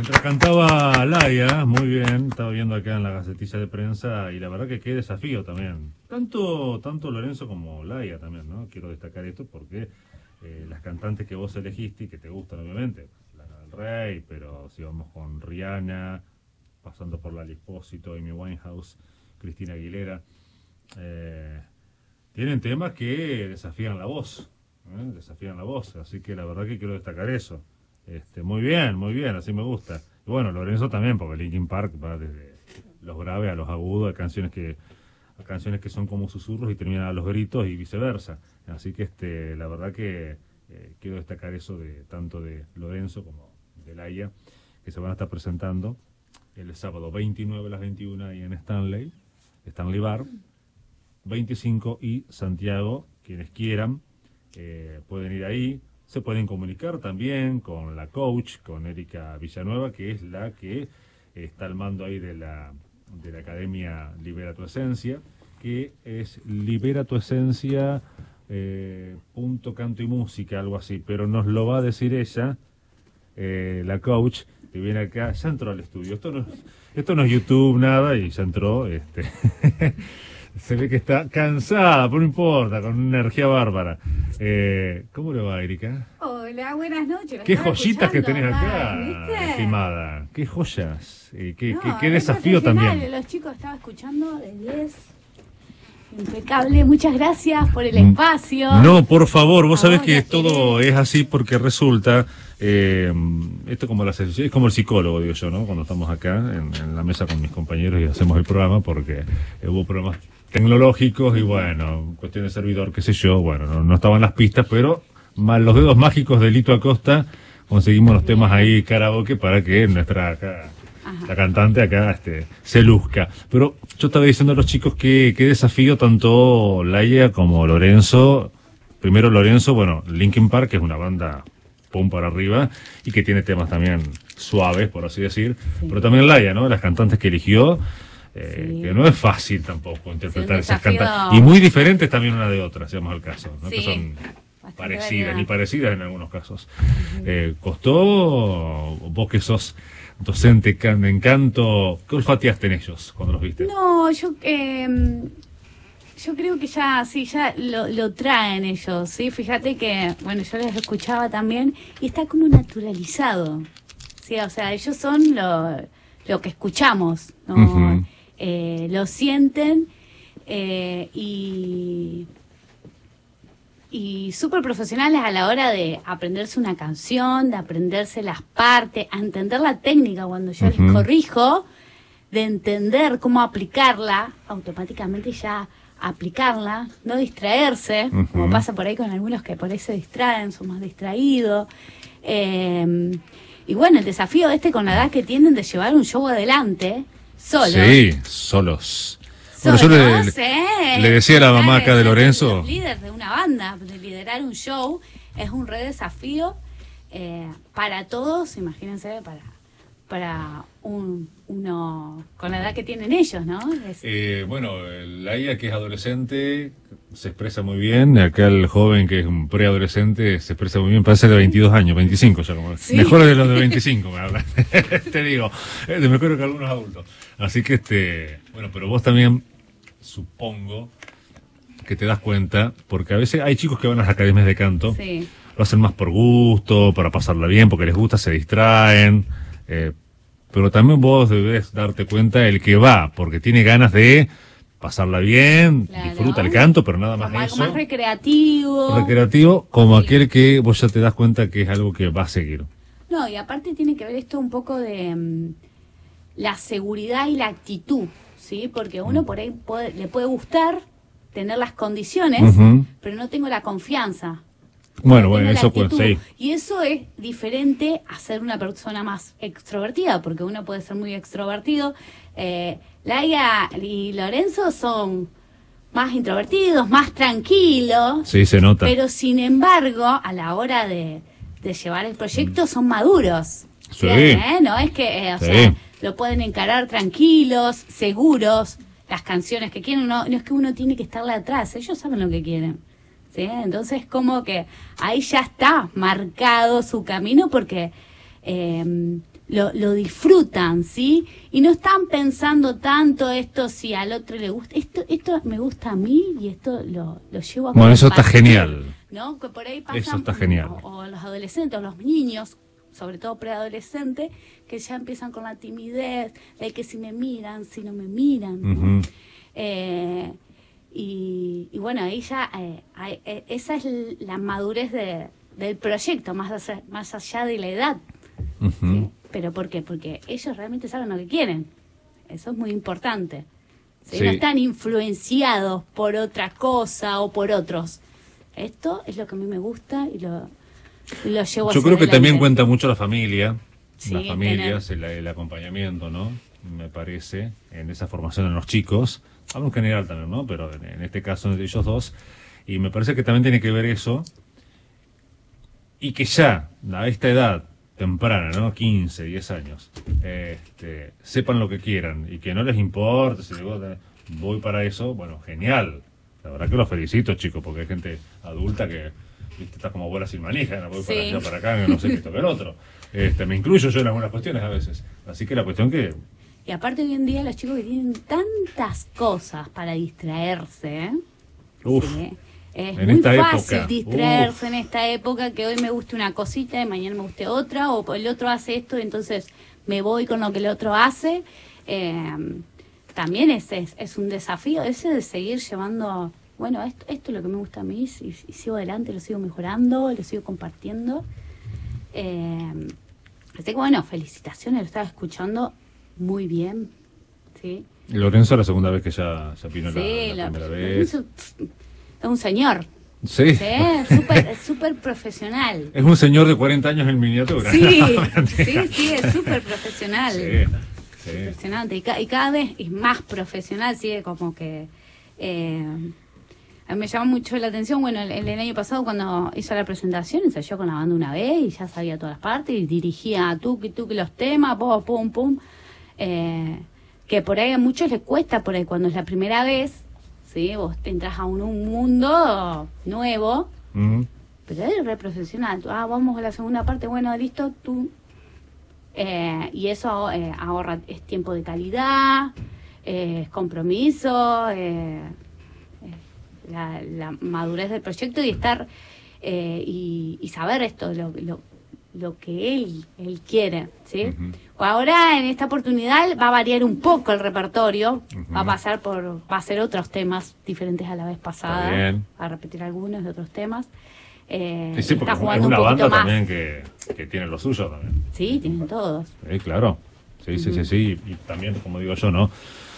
Mientras cantaba Laia, muy bien, estaba viendo acá en la gacetilla de prensa y la verdad que qué desafío también. Tanto Lorenzo como Laia también, ¿no? Quiero destacar esto porque las cantantes que vos elegiste y que te gustan obviamente, Lana del Rey, pero si vamos con Rihanna, pasando por Lali Espósito, Amy Winehouse, Cristina Aguilera, tienen temas que desafían la voz, desafían la voz, así que la verdad que quiero destacar eso. Muy bien, así me gusta. Y bueno, Lorenzo también, porque Linkin Park va desde los graves a los agudos, a canciones que son como susurros y terminan a los gritos y viceversa. Así que la verdad que quiero destacar eso de tanto de Lorenzo como de Laia, que se van a estar presentando el sábado 29 a las 21 ahí en Stanley Bar, 25 y Santiago, quienes quieran pueden ir ahí. Se pueden comunicar también con la coach, con Erika Villanueva, que es la que está al mando ahí de la Academia Libera tu Esencia, que es Libera tu Esencia punto canto y música, algo así, pero nos lo va a decir ella, la coach, que viene acá, ya entró al estudio. Esto no es YouTube, nada, y ya entró, se ve que está cansada, pero no importa, con una energía bárbara. ¿Cómo le va, Erika? Hola, buenas noches. Qué joyitas que tenés acá, ¿viste? estimada. Qué joyas. Qué Es desafío profesional. también. Los chicos estaba escuchando de 10. Impecable. Muchas gracias por el espacio. No, por favor, vos sabés Ahora que todo es así porque resulta, esto como es como el psicólogo, digo yo, ¿no? Cuando estamos acá en la mesa con mis compañeros y hacemos el programa, porque hubo programas tecnológicos y bueno, cuestión de servidor, qué sé yo, bueno, no estaban las pistas, pero más los dedos mágicos de Lito Acosta conseguimos los temas ahí karaoke para que la cantante acá se luzca. Pero yo estaba diciendo a los chicos que qué desafío tanto Laia como Lorenzo. Primero Lorenzo, bueno, Linkin Park, que es una banda pum para arriba y que tiene temas también suaves, por así decir, Sí. pero también Laia, ¿no? Las cantantes que eligió, Sí. que no es fácil tampoco interpretar Sí, un esas desafío. cantantes. Y muy diferentes también una de otra, si vamos al caso, ¿no? Sí. Que son Bastante parecidas, variedad. ni parecidas en algunos casos. ¿Costó, vos que sos docente en canto, qué olfateaste en ellos cuando los viste? No, yo creo que ya lo traen ellos, ¿sí? Fíjate que, bueno, yo les escuchaba también y está como naturalizado, ¿sí? O sea, ellos son lo que escuchamos, ¿no? Ujú. Lo sienten y súper profesionales a la hora de aprenderse una canción, de aprenderse las partes, a entender la técnica cuando yo les Ujú. corrijo, de entender cómo aplicarla, automáticamente ya aplicarla, no distraerse, Ujú. como pasa por ahí con algunos que por ahí se distraen, son más distraídos. Y bueno, el desafío con la edad que tienen de llevar un show adelante, solos. Sí, solos. Bueno, yo Solos, le decía a la mamá acá de Lorenzo. Los líderes de una banda, de liderar un show, es un re desafío para todos, imagínense, para uno con la edad que tienen ellos, ¿no? Bueno, Laia, que es adolescente, se expresa muy bien. Acá el joven, que es un preadolescente, se expresa muy bien. Parece de 22 años, 25 ya. Sí. Mejor de los de 25, me habla. Te digo, de mejor que algunos adultos. Así que, bueno, pero vos también, supongo que te das cuenta, porque a veces hay chicos que van a las academias de canto, Sí. lo hacen más por gusto, para pasarla bien, porque les gusta, se distraen, pero también vos debes darte cuenta el que va, porque tiene ganas de pasarla bien, Claro. disfruta el canto, pero nada más Como algo eso. más recreativo. Recreativo, como Sí. aquel que vos ya te das cuenta que es algo que va a seguir. No, y aparte tiene que ver esto un poco de la seguridad y la actitud, ¿sí? Porque uno por ahí le puede gustar tener las condiciones, Ujú. pero no tengo la confianza. Bueno, No tengo la eso pues actitud. sí. Y eso es diferente a ser una persona más extrovertida, porque uno puede ser muy extrovertido. Laia y Lorenzo son más introvertidos, más tranquilos, Sí, se nota. pero sin embargo, a la hora de llevar el proyecto son maduros. Sí. No es que, Sí. sea, lo pueden encarar tranquilos, seguros, las canciones que quieren, no es que uno tiene que estarle atrás, ellos saben lo que quieren. ¿Sí? Entonces como que ahí ya está marcado su camino porque lo disfrutan, ¿sí? Y no están pensando tanto esto si al otro le gusta, esto me gusta a mí y esto lo llevo a Bueno, eso está compartir, genial. ¿no? Que por ahí pasan, Eso está genial. o los adolescentes, o los niños, sobre todo preadolescentes, que ya empiezan con la timidez de que si me miran, si no me miran, ¿no? Ujú. Y bueno, ahí ya esa es la madurez del proyecto, más allá de la edad. Ujú. ¿Sí? ¿Pero por qué? Porque ellos realmente saben lo que quieren. Eso es muy importante. ¿Sí? Sí. No están influenciados por otra cosa o por otros. Esto es lo que a mí me gusta y lo llevo hacia Yo creo que adelante. también cuenta mucho la familia, Sí, las familias, el acompañamiento, ¿no? Me parece, en esa formación en los chicos, hablo en general también, ¿no? Pero en este caso de ellos dos, y me parece que también tiene que ver eso, y que ya, a esta edad temprana, ¿no? 15, 10 años, sepan lo que quieran, y que no les importe si digo, voy para eso, bueno, genial. La verdad que los felicito, chicos, porque hay gente adulta que, viste, está como bola sin manija, no voy Sí. para allá, para acá, no sé qué toca el otro. Me incluyo yo en algunas cuestiones a veces. Así que la cuestión que... Y aparte hoy en día los chicos que tienen tantas cosas para distraerse, ¿eh? Uf, Sí. Es en muy esta fácil época, distraerse en esta época, que hoy me guste una cosita y mañana me guste otra, o el otro hace esto y entonces me voy con lo que el otro hace. También es un desafío ese de seguir llevando, bueno, esto es lo que me gusta a mí, y sigo adelante, lo sigo mejorando, lo sigo compartiendo. Así que bueno, felicitaciones, lo estaba escuchando muy bien, ¿sí? Lorenzo la segunda vez que ya vino Sí, la primera vez. Lorenzo, es un señor. Sí. Sí, súper profesional. Es un señor de 40 años en miniatura. Sí, No, mentira. sí, es súper profesional. Sí, sí. Impresionante. Y cada vez es más profesional, sigue como que... a mí me llama mucho la atención, bueno, el año pasado cuando hizo la presentación, ensayó con la banda una vez y ya sabía todas las partes y dirigía tuqui los temas, pum, pum. Que por ahí a muchos les cuesta, por ahí cuando es la primera vez, ¿sí? Vos te entras a un mundo nuevo, Ujú. pero es re profesional. Vamos a la segunda parte, bueno, listo, tú. Y eso ahorra, es tiempo de calidad, es compromiso, la madurez del proyecto y estar y saber esto, lo que él quiere, ¿sí? Ujú. Ahora en esta oportunidad va a variar un poco el repertorio, Ujú. va a hacer otros temas diferentes a la vez pasada, Está bien. a repetir algunos de otros temas. Sí, sí, porque Está es jugando una un poquito banda más. también que tiene lo suyo también. Sí, tienen todos. Claro. Sí, sí. Y también, como digo yo, ¿no?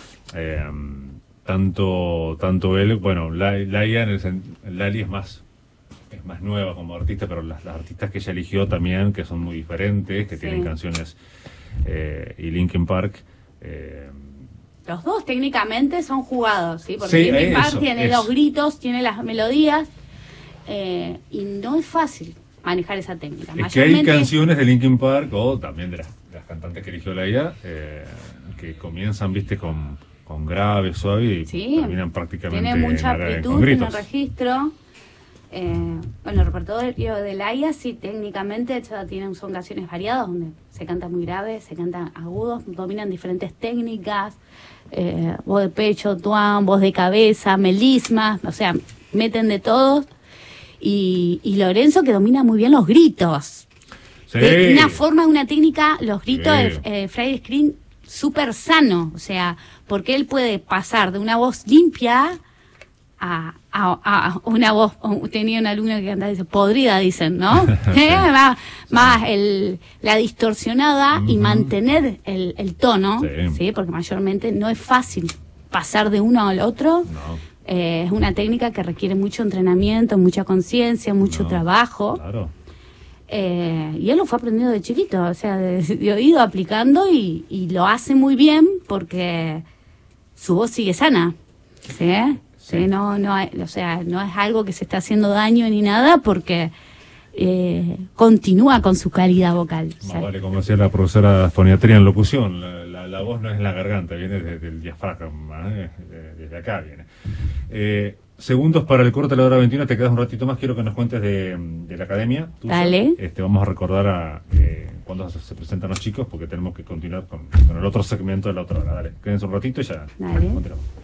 Tanto él, bueno, Laia Lali es más nueva como artista, pero las artistas que ella eligió también, que son muy diferentes, que Sí. tienen canciones, y Linkin Park. Los dos técnicamente son jugados, ¿sí? Porque Sí, Linkin Park eso, tiene eso. los gritos, tiene las melodías, y no es fácil manejar esa técnica. Es que hay canciones de Linkin Park, o también de las cantantes que eligió Laia, que comienzan, viste, con grave, suave, y Sí, terminan prácticamente tiene mucha con amplitud en el gritos. registro. Bueno, el repertorio de Laia, sí, técnicamente son canciones variadas, donde se canta muy grave, se cantan agudos, dominan diferentes técnicas, voz de pecho, tuán, voz de cabeza, melismas, o sea, meten de todos. Y Lorenzo, que domina muy bien los gritos. Sí. De una forma, una técnica, los gritos Sí. de Friday Screen súper sano, o sea, porque él puede pasar de una voz limpia a una voz, tenía un alumno que cantaba, dice, podrida, dicen, ¿no? más la distorsionada y Ujú. mantener el tono, Sí. ¿sí? Porque mayormente no es fácil pasar de uno al otro. No, Es una técnica que requiere mucho entrenamiento, mucha conciencia, mucho no, trabajo. Claro. Y él lo fue aprendiendo de chiquito, o sea, de oído aplicando y lo hace muy bien porque su voz sigue sana. ¿Sí? Sí. ¿Sí? No, o sea, no es algo que se está haciendo daño ni nada porque continúa con su calidad vocal. O sea, Más vale, como decía la profesora de foniatría en locución, la voz no es la garganta, viene desde el diafragma, desde acá viene. segundos para el corte de la hora 21. Te quedas un ratito más. Quiero que nos cuentes de la academia tuya. Dale. Vamos a recordar cuando se presentan los chicos, porque tenemos que continuar con el otro segmento de la otra hora. Dale, quédense un ratito y ya Dale. continuamos.